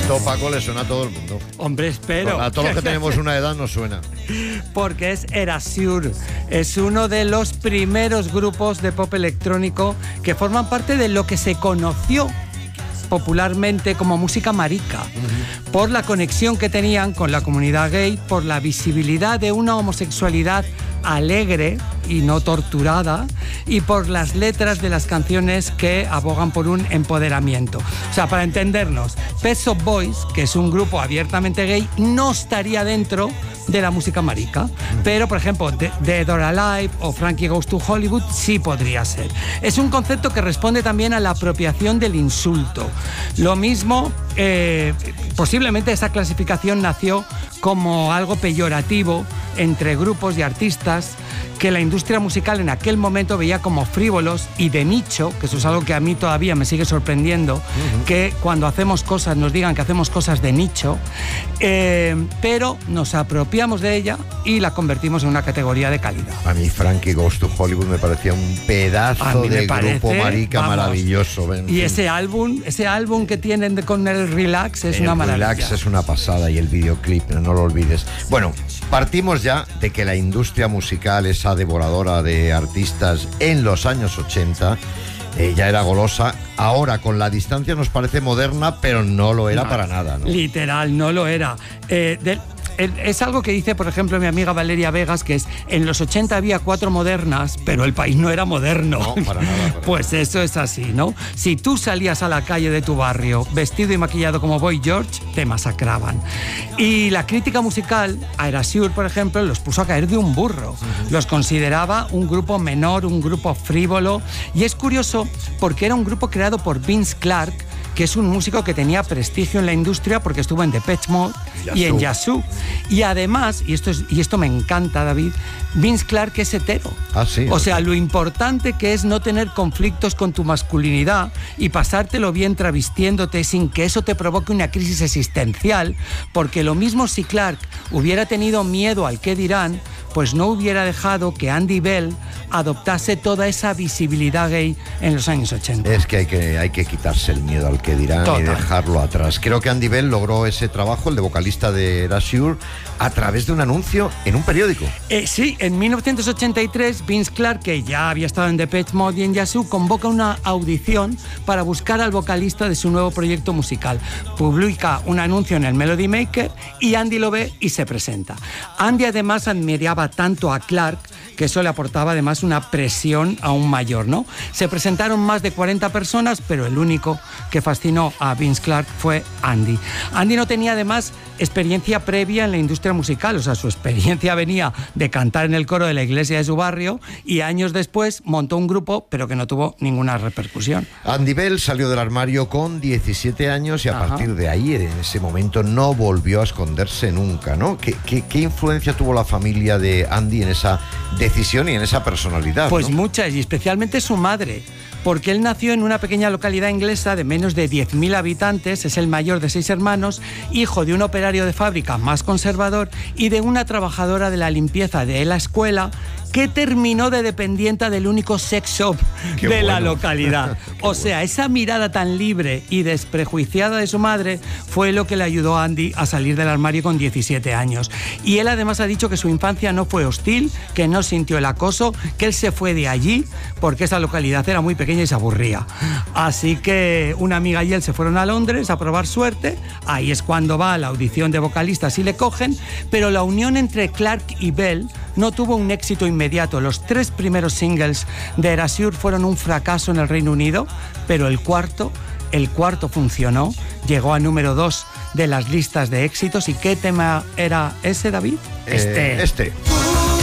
Esto, Paco, le suena a todo el mundo. Hombre, espero. A todos los que tenemos una edad nos suena. Porque es Erasure. Es uno de los primeros grupos de pop electrónico que forman parte de lo que se conoció popularmente como música marica, por la conexión que tenían con la comunidad gay, por la visibilidad de una homosexualidad alegre y no torturada, y por las letras de las canciones que abogan por un empoderamiento. O sea, para entendernos, Pet Shop Boys, que es un grupo abiertamente gay, no estaría dentro de la música marica, pero por ejemplo Dead or Alive o Frankie Goes to Hollywood sí podría ser. Es un concepto que responde también a la apropiación del insulto. Lo mismo, posiblemente esa clasificación nació como algo peyorativo entre grupos y artistas que la industria musical en aquel momento veía como frívolos y de nicho, que eso es algo que a mí todavía me sigue sorprendiendo, que cuando hacemos cosas nos digan que hacemos cosas de nicho, pero nos apropiamos de ella y la convertimos en una categoría de calidad. A mí Frankie Goes to Hollywood me parecía un pedazo de grupo marica, vamos, maravilloso. Y ese álbum que tienen con el Relax es una maravilla. El Relax es una pasada y el videoclip, no lo olvides. Bueno, partimos ya de que la industria musical, esa devoradora de artistas en los años 80, ya era golosa. Ahora, con la distancia, nos parece moderna, pero no lo era para nada, ¿no? Literal, no lo era. Es algo que dice, por ejemplo, mi amiga Valeria Vegas, que es, en los 80 había 4 modernas, pero el país no era moderno. No, para nada. Pues eso es así, ¿no? Si tú salías a la calle de tu barrio vestido y maquillado como Boy George, te masacraban. Y la crítica musical, a Erasure, por ejemplo, los puso a caer de un burro. Los consideraba un grupo menor, un grupo frívolo. Y es curioso porque era un grupo creado por Vince Clarke, que es un músico que tenía prestigio en la industria porque estuvo en Depeche Mode y en Yazoo. Y además, y esto me encanta, David, Vince Clarke es hetero. Ah, sí. O sea, lo importante que es no tener conflictos con tu masculinidad y pasártelo bien travestiéndote sin que eso te provoque una crisis existencial, porque lo mismo si Clarke hubiera tenido miedo al qué dirán, pues no hubiera dejado que Andy Bell adoptase toda esa visibilidad gay en los años 80. Es que hay que quitarse el miedo al que dirán. Total. Y dejarlo atrás. Creo que Andy Bell logró ese trabajo, el de vocalista de Erasure, a través de un anuncio en un periódico. Sí, en 1983 Vince Clarke, que ya había estado en Depeche Mode y en Yazoo, convoca una audición para buscar al vocalista de su nuevo proyecto musical. Publica un anuncio en el Melody Maker y Andy lo ve y se presenta. Andy además admiraba tanto a Clarke que eso le aportaba además una presión aún mayor, ¿no? Se presentaron más de 40 personas, pero el único que fascinó a Vince Clarke fue Andy. Andy no tenía además experiencia previa en la industria musical, o sea, su experiencia venía de cantar en el coro de la iglesia de su barrio y años después montó un grupo, pero que no tuvo ninguna repercusión. Andy Bell salió del armario con 17 años y a partir de ahí, en ese momento, no volvió a esconderse nunca, ¿no? ¿Qué influencia tuvo la familia de Andy en esa decisión y en esa personalidad? Pues ¿no? Muchas, y especialmente su madre, porque él nació en una pequeña localidad inglesa de menos de 10.000 habitantes, es el mayor de 6 hermanos, hijo de un operario de fábrica más conservador y de una trabajadora de la limpieza de la escuela que terminó de dependienta del único sex shop de la localidad. O sea, esa mirada tan libre y desprejuiciada de su madre fue lo que le ayudó a Andy a salir del armario con 17 años. Y él además ha dicho que su infancia no fue hostil, que no sintió el acoso, que él se fue de allí porque esa localidad era muy pequeña y se aburría. Así que una amiga y él se fueron a Londres a probar suerte. Ahí es cuando va a la audición de vocalistas y le cogen, pero la unión entre Clarke y Bell no tuvo un éxito inmediato. Los 3 primeros singles de Erasure fueron un fracaso en el Reino Unido, pero el cuarto funcionó, llegó a número 2 de las listas de éxitos. ¿Y qué tema era ese, David? Este.